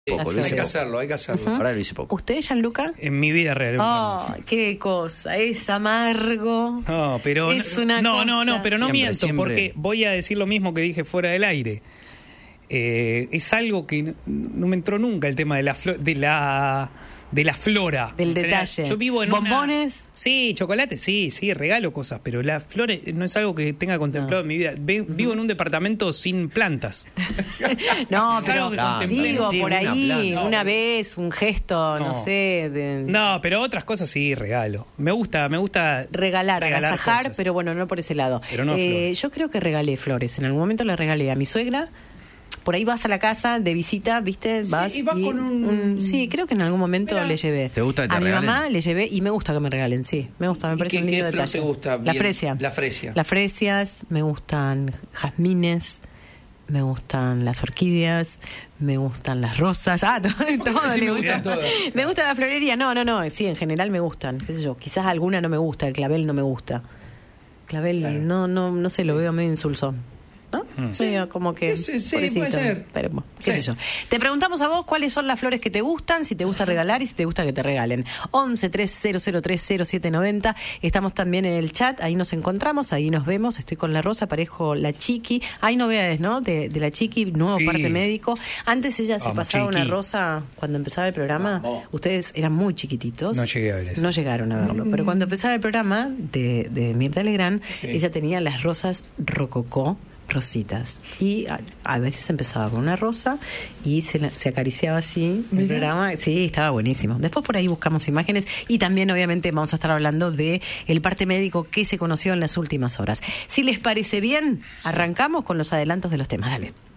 Poco, lo hice Hay que poco. hacerlo, hay que hacerlo. Ahora lo hice poco. ¿Usted, Gianluca? En mi vida real. Oh, qué cosa, es amargo. No, pero Es una no, cosa. pero no Siempre, miento, siempre. porque voy a decir lo mismo que dije fuera del aire. Es algo que no me entró nunca, el tema de la flora. Del En general, detalle. Yo vivo en ¿Bombones? Sí, chocolate, sí, regalo cosas, pero las flores no es algo que tenga contemplado en mi vida. Vivo en un departamento sin plantas. No, Es pero algo que contemplé. digo, por Una ahí, planta. una vez, un gesto, no sé, de No, pero otras cosas sí, regalo. Me gusta regalar, agasajar, cosas. pero bueno, no por ese lado. Pero no flores. Yo creo que regalé flores. En algún momento le regalé a mi suegra. Por ahí vas a la casa de visita, ¿viste? Vas y vas con un... Sí, creo que en algún momento Mirá. le llevé. ¿Te gusta que te a regalen? mi mamá le llevé y me gusta que me regalen, sí. Me gusta, me ¿Y parece un qué lindo flor detalle. te gusta? La Bien. fresia. La fresia. Las fresias, me gustan jazmines, me gustan las orquídeas, me gustan las rosas. Todo Sí, le me gusta. gustan todas. Me gusta la florería. No. Sí, en general me gustan. Qué sé yo. Quizás alguna no me gusta. El clavel no me gusta. Clavel, Claro. no sé, lo veo medio insulsón. ¿No? Medio como que. Sí, pobrecito. puede ser. Pero, bueno, qué Sí. sé yo. Te preguntamos a vos cuáles son las flores que te gustan, si te gusta regalar y si te gusta que te regalen. 11-3003-0790. Estamos también en el chat, ahí nos encontramos, ahí nos vemos. Estoy con la Rosa, parejo la Chiqui. Hay novedades, ¿no? De la Chiqui, nuevo Sí. parte médico. Antes ella se Vamos, pasaba una Chiqui. rosa cuando empezaba el programa. Vamos. Ustedes eran muy chiquititos. No llegué a ver eso. No llegaron a verlo. Pero cuando empezaba el programa de Mirta Legrand, Sí. ella tenía las rosas rococó, rositas. Y a veces empezaba con una rosa y se acariciaba así el programa. Sí, estaba buenísimo. Después por ahí buscamos imágenes y también obviamente vamos a estar hablando de el parte médico que se conoció en las últimas horas. Si les parece bien, arrancamos con los adelantos de los temas. Dale.